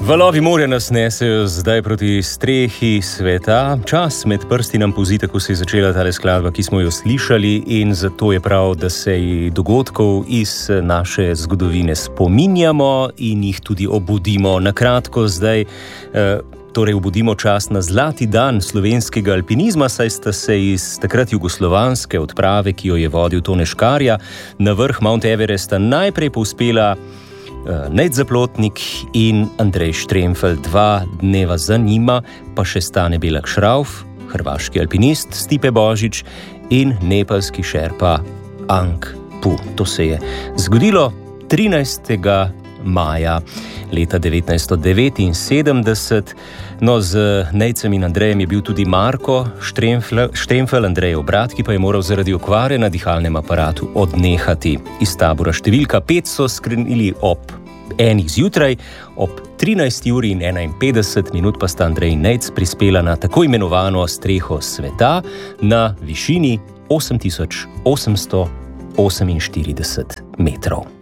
Valovi morja nas nesejo zdaj proti strehi sveta. Čas med prsti nam pozi, tako se je začela tale skladba, ki smo jo slišali, in zato je prav, da se dogodkov iz naše zgodovine spominjamo in jih tudi obudimo. Na kratko zdaj torej obudimo čas na zlati dan slovenskega alpinizma, saj sta se iz takrat jugoslovanske odprave, ki jo je vodil Tone Škarja, na vrh Mount Everesta najprej povzpela Nejc Zaplotnik in Andrej Štremfelj. 2 dneva za njima pa še Stane Belak Šrauf, hrvaški alpinist Stipe Božič in nepalski šerpa Ang Pu. To se je zgodilo 13. maja leta 1979. No, z Nejcem in Andrejem je bil tudi Marko Štremfelj, Andrejev brat, ki pa je moral zaradi okvare na dihalnem aparatu odnehati. Iz tabora številka 5 so skrenili ob 1. zjutraj, ob 13:51 pa sta Andrej in Nejc prispela na tako imenovano streho sveta na višini 8848 metrov.